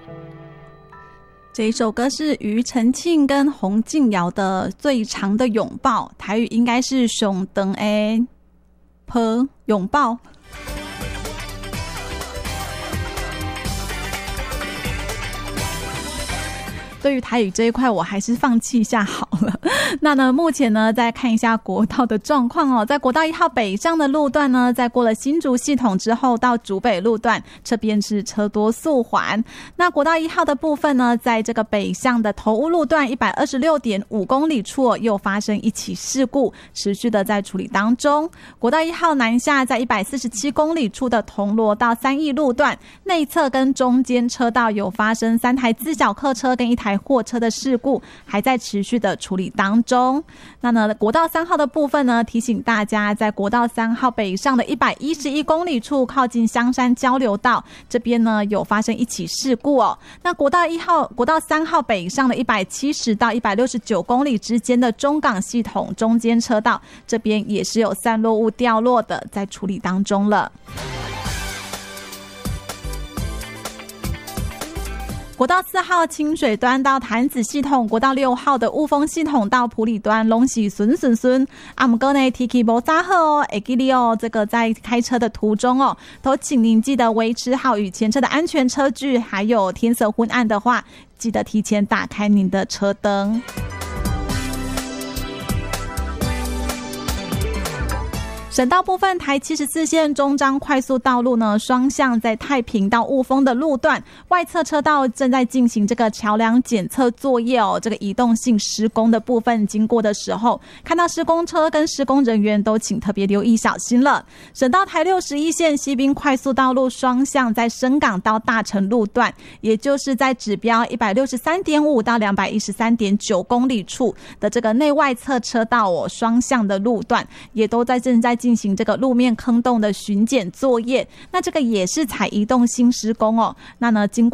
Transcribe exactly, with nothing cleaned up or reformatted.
这一首歌是庾澄庆跟洪敬尧的《最长的拥抱》，台语应该是上长的抱拥抱。对于台语这一块我还是放弃一下好了。那呢目前呢再看一下国道的状况哦，在国道一号北上的路段呢，在过了新竹系统之后到竹北路段，这边是车多速缓。那国道一号的部分呢，在这个北向的头屋路段一百二十六点五公里处、哦、又发生一起事故，持续的在处理当中。国道一号南下在一百四十七公里处的铜锣到三义路段内侧跟中间车道有发生三台自小客车跟一台货车的事故，还在持续的处理当中。那呢国道三号的部分呢，提醒大家在国道三号北上的一百一十一公里处靠近香山交流道这边呢有发生一起事故哦。那国道一号国道三号北上的一百七十到一百六十九公里之间的中港系统中间车道这边也是有散落物掉落的，在处理当中了。国道四号清水端到潭子系统，国道六号的雾峰系统到埔里端拢是顺顺顺。啊，不过呢，天气不咋好哦，会记得哦，这个在开车的途中哦，都请您记得维持好与前车的安全车距，还有天色昏暗的话，记得提前打开您的车灯。省道部分，台七十四线中彰快速道路呢，双向在太平到雾峰的路段外侧车道正在进行这个桥梁检测作业哦。这个移动性施工的部分经过的时候，看到施工车跟施工人员都请特别留意小心了。省道台六十一线西滨快速道路双向在深港到大城路段，也就是在指标一百六十三点五到两百一十三点九公里处的这个内外侧车道哦，双向的路段也都在正在进行这个路面坑洞的巡检作业，那这个也是采移动性施工哦。那呢，经过